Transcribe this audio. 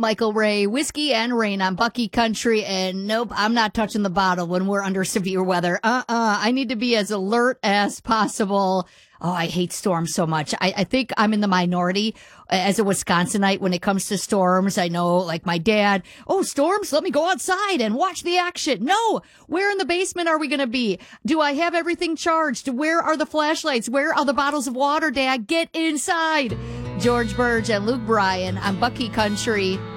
Michael Ray, Whiskey and Rain on Bucky Country. And nope, I'm not touching the bottle when we're under severe weather. I need to be as alert as possible. Oh, I hate storms so much. I think I'm in the minority as a Wisconsinite when it comes to storms. I know, like my dad, oh, storms, let me go outside and watch the action. No, where in the basement are we going to be? Do I have everything charged? Where are the flashlights? Where are the bottles of water, Dad? Get inside. George Burge and Luke Bryan on Bucky Country.